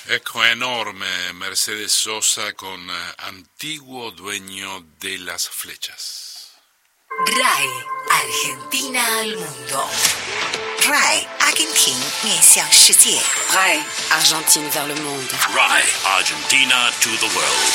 Ecco, enorme Mercedes Sosa con Antiguo Dueño de las Flechas. RAI Argentina al mundo. RAI Argentina 面向世界. RAI Argentine vers le monde. RAI Argentina to the world.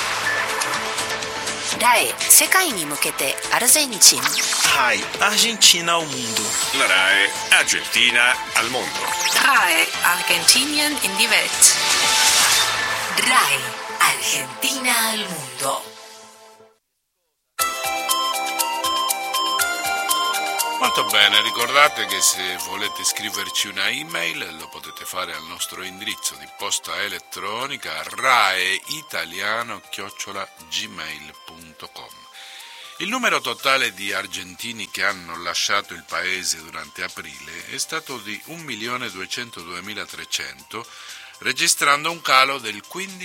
RAI 世界に向けてアルゼンチン. RAI Argentina al mundo. La RAI Argentina al mondo. RAI Argentinien in die Welt. RAI Argentina al mundo. Molto bene, ricordate che se volete scriverci una email lo potete fare al nostro indirizzo di posta elettronica raeitaliano@gmail.com. Il numero totale di argentini che hanno lasciato il paese durante aprile è stato di 1.202.300, registrando un calo del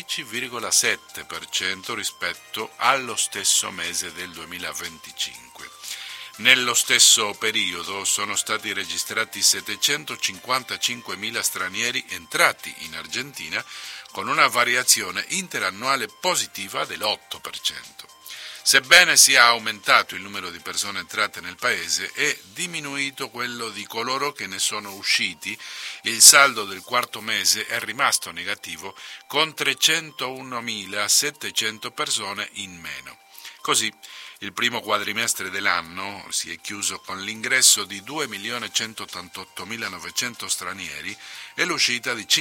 15,7% rispetto allo stesso mese del 2025. Nello stesso periodo sono stati registrati 755.000 stranieri entrati in Argentina, con una variazione interannuale positiva dell'8%. Sebbene sia aumentato il numero di persone entrate nel paese, è diminuito quello di coloro che ne sono usciti. Il saldo del quarto mese è rimasto negativo, con 301.700 persone in meno. Così, il primo quadrimestre dell'anno si è chiuso con l'ingresso di 2.188.900 stranieri e l'uscita di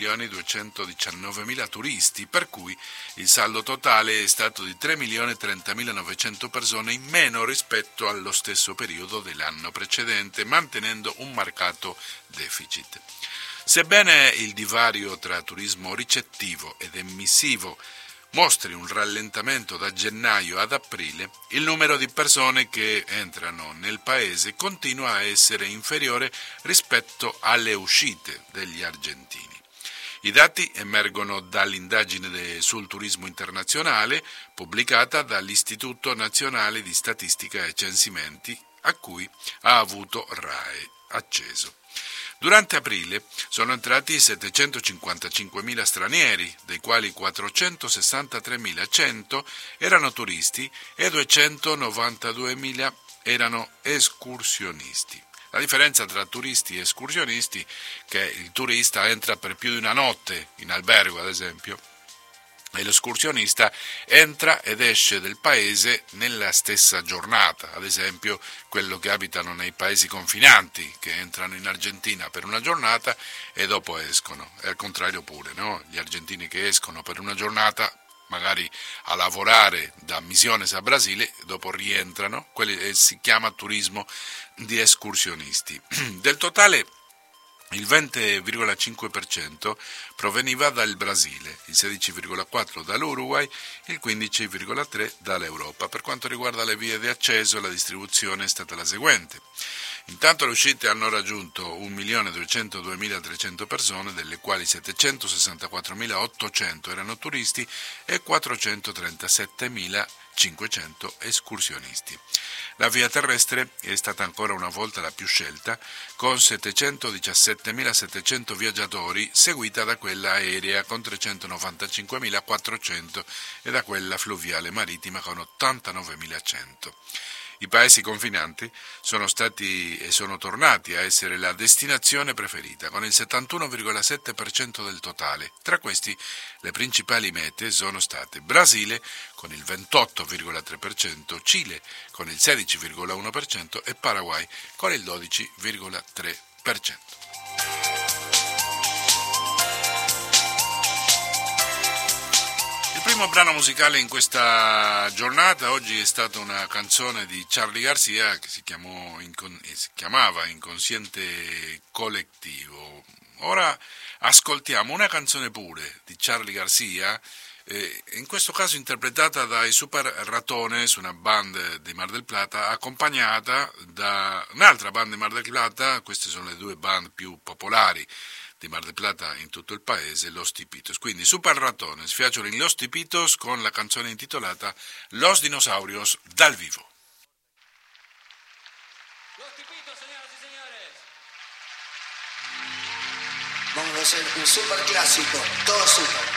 5.219.000 turisti, per cui il saldo totale è stato di 3.030.900 persone in meno rispetto allo stesso periodo dell'anno precedente, mantenendo un marcato deficit. Sebbene il divario tra turismo ricettivo ed emissivo mostri un rallentamento da gennaio ad aprile, il numero di persone che entrano nel paese continua a essere inferiore rispetto alle uscite degli argentini. I dati emergono dall'indagine sul turismo internazionale pubblicata dall'Istituto Nazionale di Statistica e Censimenti, a cui ha avuto RAI acceso. Durante aprile sono entrati 755.000 stranieri, dei quali 463.100 erano turisti e 292.000 erano escursionisti. La differenza tra turisti e escursionisti è che il turista entra per più di una notte in albergo, ad esempio, e l'escursionista entra ed esce del paese nella stessa giornata, ad esempio quello che abitano nei paesi confinanti, che entrano in Argentina per una giornata e dopo escono, e al contrario pure, no? Gli argentini che escono per una giornata magari a lavorare da Misiones a Brasile, dopo rientrano, si chiama turismo di escursionisti. Del totale il 20,5% proveniva dal Brasile, il 16,4% dall'Uruguay, il 15,3% dall'Europa. Per quanto riguarda le vie di accesso, la distribuzione è stata la seguente. Intanto le uscite hanno raggiunto 1.202.300 persone, delle quali 764.800 erano turisti e 437.500 escursionisti. La via terrestre è stata ancora una volta la più scelta, con 717.700 viaggiatori, seguita da quella aerea con 395.400 e da quella fluviale marittima con 89.100. I paesi confinanti sono stati e sono tornati a essere la destinazione preferita, con il 71,7% del totale. Tra questi le principali mete sono state Brasile con il 28,3%, Cile con il 16,1% e Paraguay con il 12,3%. Il primo brano musicale in questa giornata oggi è stata una canzone di Charly Garcia che si chiamava Inconsciente Collettivo. Ora ascoltiamo una canzone pure di Charly Garcia, in questo caso interpretata dai Super Ratones, una band di Mar del Plata, accompagnata da un'altra band di Mar del Plata. Queste sono le due band più popolari di Mar del Plata in tutto il paese, Los Tipitos. Quindi Super Ratones featuring Los Tipitos con la canzone intitolata Los Dinosaurios dal vivo. Los Tipitos, señoras y señores. a hacer un super clásico, todo super.